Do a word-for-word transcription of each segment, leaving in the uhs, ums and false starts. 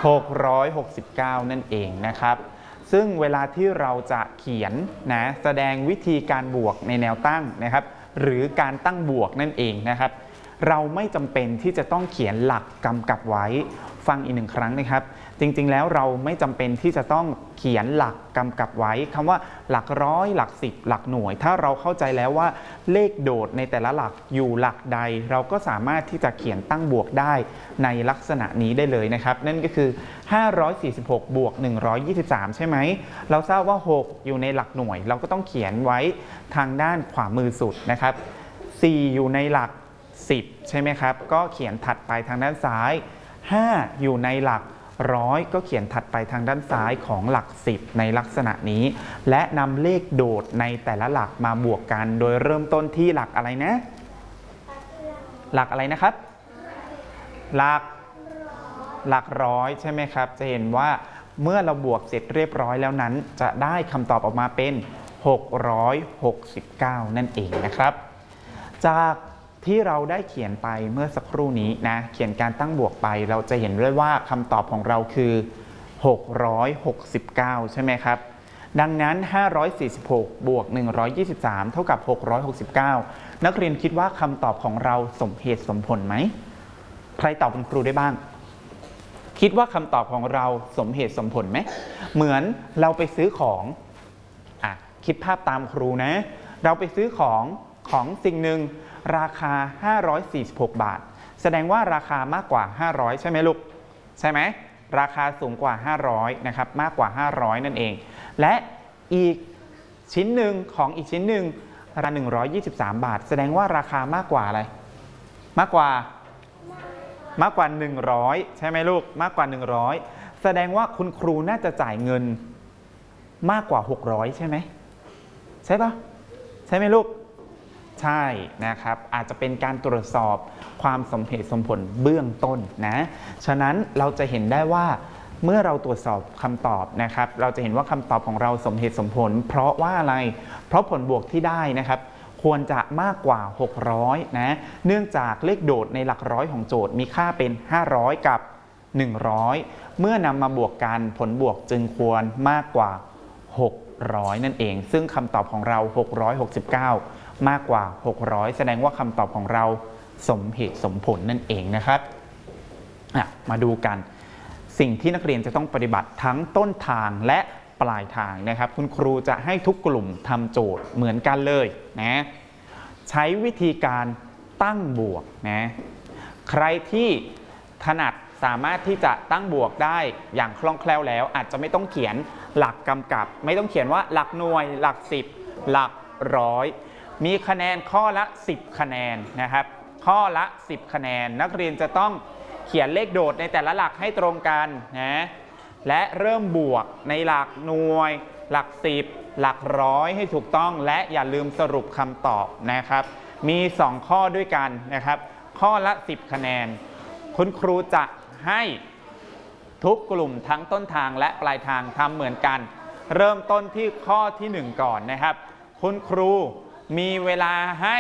หกร้อยหกสิบเก้านั่นเองนะครับซึ่งเวลาที่เราจะเขียนนะแสดงวิธีการบวกในแนวตั้งนะครับหรือการตั้งบวกนั่นเองนะครับเราไม่จำเป็นที่จะต้องเขียนหลักกำกับไว้ฟังอีกหนึ่งครั้งนะครับจริงๆแล้วเราไม่จำเป็นที่จะต้องเขียนหลักกำกับไว้คำว่าหลักร้อยหลักสิบหลักหน่วยถ้าเราเข้าใจแล้วว่าเลขโดดในแต่ละหลักอยู่หลักใดเราก็สามารถที่จะเขียนตั้งบวกได้ในลักษณะนี้ได้เลยนะครับนั่นก็คือห้าร้อยสี่สิบหกบวกหนึ่งร้อยยี่สิบสามใช่ไหมเราทราบว่าหกอยู่ในหลักหน่วยเราก็ต้องเขียนไว้ทางด้านขวามือสุดนะครับสี่อยู่ในหลักสิบใช่ไหมครับก็เขียนถัดไปทางด้านซ้ายห้าอยู่ในหลักร้อยก็เขียนถัดไปทางด้านซ้ายของหลักสิบในลักษณะนี้และนำเลขโดดในแต่ละหลักมาบวกกันโดยเริ่มต้นที่หลักอะไรนะหลักอะไรนะครับหลักหลักร้อยใช่ไหมครับจะเห็นว่าเมื่อเราบวกเสร็จเรียบร้อยแล้วนั้นจะได้คำตอบออกมาเป็นหกร้อยหกสิบเก้านั่นเองนะครับจากที่เราได้เขียนไปเมื่อสักครู่นี้นะเขียนการตั้งบวกไปเราจะเห็นด้วยว่าคำตอบของเราคือหกร้อยหกสิบเก้าใช่ไหมครับดังนั้นห้าร้อยสี่สิบหกบวกหนึ่งร้อยยี่สิบสามเท่ากับหกร้อยหกสิบเก้านักเรียนคิดว่าคำตอบของเราสมเหตุสมผลไหมใครตอบคุณครูได้บ้างคิดว่าคำตอบของเราสมเหตุสมผลไหมเหมือนเราไปซื้อของอ่ะคิดภาพตามครูนะเราไปซื้อของของสิ่งหนึ่งราคาห้าร้อยสี่สิบหกบาทแสดงว่าราคามากกว่าห้าร้อยใช่ไหมลูกใช่ไหมราคาสูงกว่าห้าร้อยนะครับมากกว่าห้าร้อยนั่นเองและอีกชิ้นหนึ่งของอีกชิ้นหนึ่งราคาหนึ่งร้อยยี่สิบสามบาทแสดงว่าราคามากกว่าอะไรมากกว่ามากกว่าหนึ่งร้อยใช่ไหมลูกมากกว่าหนึ่งร้อยแสดงว่าคุณครูน่าจะจ่ายเงินมากกว่าหกร้อยใช่ไหมใช่ปะใช่ไหมลูกใช่นะครับอาจจะเป็นการตรวจสอบความสมเหตุสมผลเบื้องต้นนะฉะนั้นเราจะเห็นได้ว่าเมื่อเราตรวจสอบคำตอบนะครับเราจะเห็นว่าคำตอบของเราสมเหตุสมผลเพราะว่าอะไรเพราะผลบวกที่ได้นะครับควรจะมากกว่าหกร้อยนะเนื่องจากเลขโดดในหลักร้อยของโจทย์มีค่าเป็นห้าร้อยกับหนึ่งร้อยเมื่อนำมาบวกกันผลบวกจึงควรมากกว่าหกร้อยนั่นเองซึ่งคำตอบของเราหกร้อยหกสิบเก้ามากกว่าหกร้อยแสดงว่าคำตอบของเราสมเหตุสมผลนั่นเองนะครับมาดูกันสิ่งที่นักเรียนจะต้องปฏิบัติทั้งต้นทางและปลายทางนะครับคุณครูจะให้ทุกกลุ่มทำโจทย์เหมือนกันเลยนะใช้วิธีการตั้งบวกนะใครที่ถนัดสามารถที่จะตั้งบวกได้อย่างคล่องแคล่วแล้วอาจจะไม่ต้องเขียนหลักกำกับไม่ต้องเขียนว่าหลักหน่วยหลักสิบหลักร้อยมีคะแนนข้อละสิบคะแนนนะครับข้อละสิบคะแนนนักเรียนจะต้องเขียนเลขโดดในแต่ละหลักให้ตรงกันนะและเริ่มบวกในหลักหน่วยหลักสิบหลักร้อยให้ถูกต้องและอย่าลืมสรุปคำตอบนะครับมีสองข้อด้วยกันนะครับข้อละสิบคะแนนคุณครูจะให้ทุกกลุ่มทั้งต้นทางและปลายทางทำเหมือนกันเริ่มต้นที่ข้อที่หนึ่งก่อนนะครับคุณครูมีเวลาให้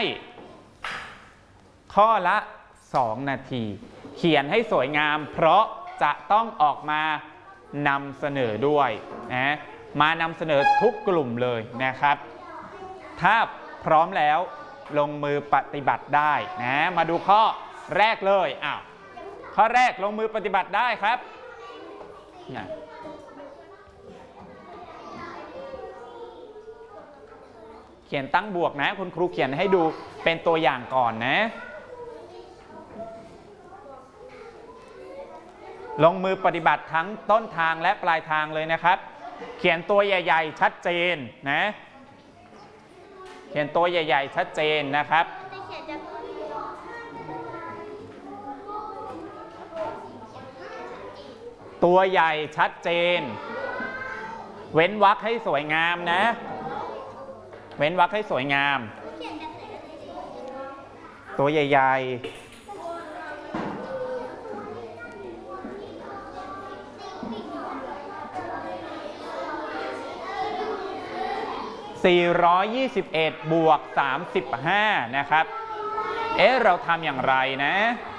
ข้อละสองนาทีเขียนให้สวยงามเพราะจะต้องออกมานำเสนอด้วยนะมานำเสนอทุกกลุ่มเลยนะครับถ้าพร้อมแล้วลงมือปฏิบัติได้นะมาดูข้อแรกเลยอ้าวข้อแรกลงมือปฏิบัติได้ครับเขียนตั้งบวกนะคุณครูเขียนให้ดูเป็นตัวอย่างก่อนนะลงมือปฏิบัติทั้งต้นทางและปลายทางเลยนะครับเขียนตัวใหญ่ๆชัดเจนนะเขียนตัวใหญ่ๆชัดเจนนะครับตัวใหญ่ชัดเจนเว้นวรรคให้สวยงามนะเว้นวรรคให้สวยงามตัวใหญ่ๆสี่ร้อยยี่สิบเอ็ดบวกสามสิบห้านะครับเอ๊ะเราทำอย่างไรนะ